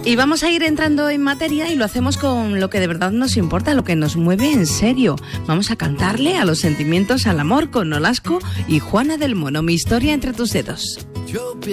Y vamos a ir entrando en materia y lo hacemos con lo que de verdad nos importa, lo que nos mueve en serio. Vamos a cantarle a los sentimientos, al amor con Nolasco y Juana del Mono, Mi historia entre tus dedos.